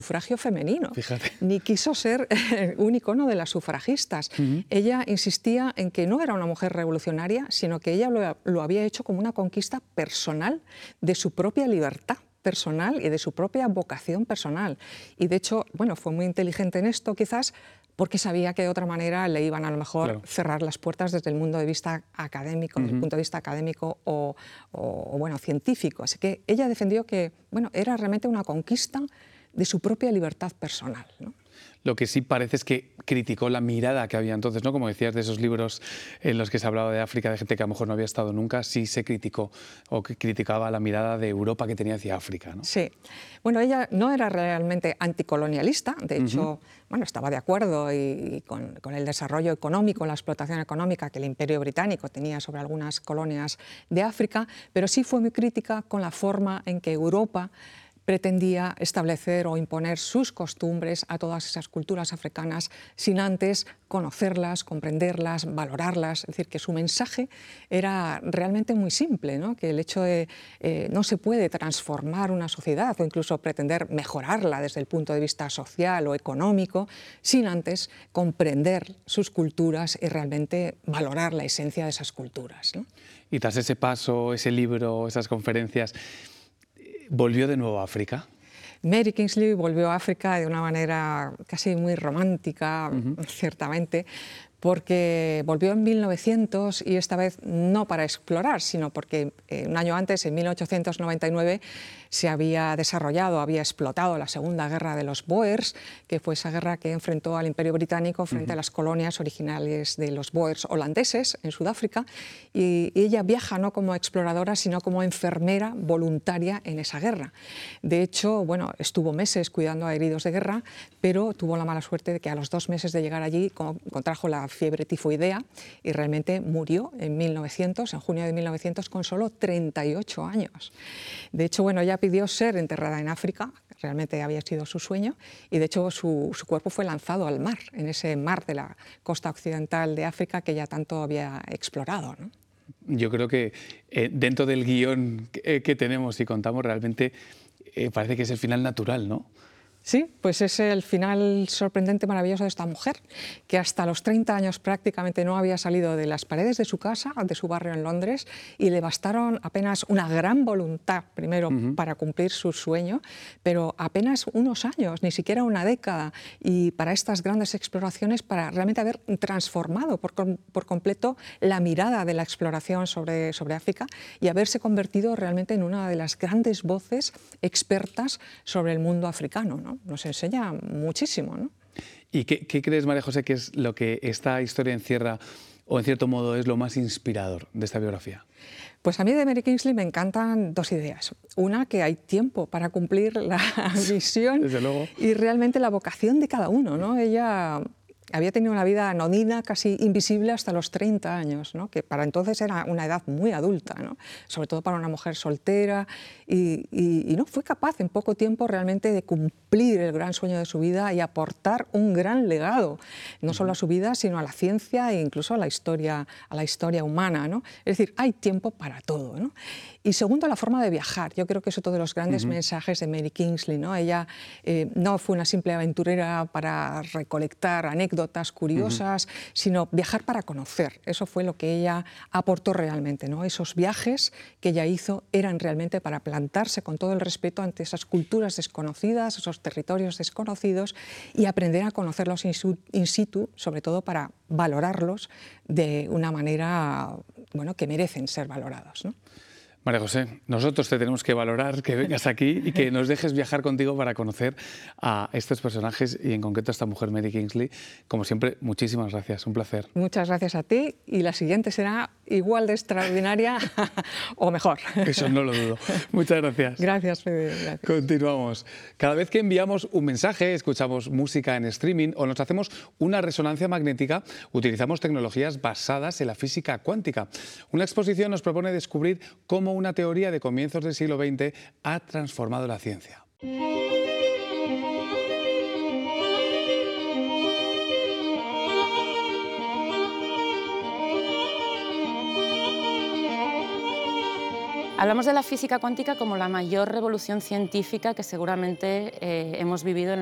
sufragio femenino, Fíjate. ni quiso ser un icono de las sufragistas. Ella insistía en que no era una mujer revolucionaria, sino que ella lo había hecho como una conquista personal de su propia libertad personal y de su propia vocación personal. Y de hecho, bueno, fue muy inteligente en esto quizás, porque sabía que de otra manera le iban a lo mejor cerrar las puertas desde el mundo de vista académico, desde el punto de vista académico o bueno, científico. Así que ella defendió que bueno, era realmente una conquista de su propia libertad personal, ¿no? Lo que sí parece es que criticó la mirada que había entonces, ¿no? Como decías, de esos libros en los que se hablaba de África, de gente que a lo mejor no había estado nunca, sí se criticó o que criticaba la mirada de Europa que tenía hacia África, ¿no? Sí. Bueno, ella no era realmente anticolonialista, de hecho, bueno, estaba de acuerdo con el desarrollo económico, la explotación económica que el Imperio Británico tenía sobre algunas colonias de África, pero sí fue muy crítica con la forma en que Europa pretendía establecer o imponer sus costumbres a todas esas culturas africanas sin antes conocerlas, comprenderlas, valorarlas. Es decir, que su mensaje era realmente muy simple, ¿no? Que el hecho de no se puede transformar una sociedad o incluso pretender mejorarla desde el punto de vista social o económico sin antes comprender sus culturas y realmente valorar la esencia de esas culturas, ¿no? Y tras ese paso, ese libro, esas conferencias, ¿volvió de nuevo a África? Mary Kingsley volvió a África de una manera casi muy romántica, ciertamente, porque volvió en 1900 y esta vez no para explorar, sino porque un año antes, en 1899, se había desarrollado, había explotado la Segunda Guerra de los Boers, que fue esa guerra que enfrentó al Imperio Británico frente a las colonias originales de los Boers holandeses en Sudáfrica, y ella viaja no como exploradora, sino como enfermera voluntaria en esa guerra. De hecho, bueno, estuvo meses cuidando a heridos de guerra, pero tuvo la mala suerte de que a los 2 meses de llegar allí contrajo la fiebre tifoidea y realmente murió en 1900, en junio de 1900, con solo 38 años. De hecho, bueno, ella pidió ser enterrada en África, realmente había sido su sueño, y de hecho su cuerpo fue lanzado al mar, en ese mar de la costa occidental de África que ella tanto había explorado, ¿no? Yo creo que dentro del guión que tenemos y contamos, realmente parece que es el final natural, ¿no? Sí, pues es el final sorprendente, maravilloso de esta mujer, que hasta los 30 años prácticamente no había salido de las paredes de su casa, de su barrio en Londres, y le bastaron apenas una gran voluntad, primero, para cumplir su sueño, pero apenas unos años, ni siquiera una década, y para estas grandes exploraciones, para realmente haber transformado por completo la mirada de la exploración sobre África y haberse convertido realmente en una de las grandes voces expertas sobre el mundo africano, ¿no? Nos enseña muchísimo, ¿no? ¿Y qué crees, María José, que es lo que esta historia encierra, o en cierto modo es lo más inspirador de esta biografía? Pues a mí de Mary Kingsley me encantan 2 ideas. Una, que hay tiempo para cumplir la visión Desde luego. y realmente la vocación de cada uno, ¿no? Ella había tenido una vida anodina, casi invisible, hasta los 30 años, ¿no? Que para entonces era una edad muy adulta, ¿no? Sobre todo para una mujer soltera, y no fue capaz en poco tiempo realmente de cumplir el gran sueño de su vida y aportar un gran legado, no solo a su vida, sino a la ciencia e incluso a la historia humana, ¿no? Es decir, hay tiempo para todo, ¿no? Y segundo, la forma de viajar. Yo creo que es otro de los grandes mensajes de Mary Kingsley, ¿no? Ella no fue una simple aventurera para recolectar anécdotas curiosas, sino viajar para conocer. Eso fue lo que ella aportó realmente, ¿no? Esos viajes que ella hizo eran realmente para plantarse con todo el respeto ante esas culturas desconocidas, esos territorios desconocidos, y aprender a conocerlos in situ, sobre todo para valorarlos de una manera, bueno, que merecen ser valorados, ¿no? María José, nosotros te tenemos que valorar que vengas aquí y que nos dejes viajar contigo para conocer a estos personajes y en concreto a esta mujer, Mary Kingsley. Como siempre, muchísimas gracias, un placer. Muchas gracias a ti, y la siguiente será igual de extraordinaria o mejor. Eso no lo dudo. Muchas gracias. Gracias, Fede. Gracias. Continuamos. Cada vez que enviamos un mensaje, escuchamos música en streaming o nos hacemos una resonancia magnética, utilizamos tecnologías basadas en la física cuántica. Una exposición nos propone descubrir cómo una teoría de comienzos del siglo XX ha transformado la ciencia. Hablamos de la física cuántica como la mayor revolución científica que seguramente hemos vivido en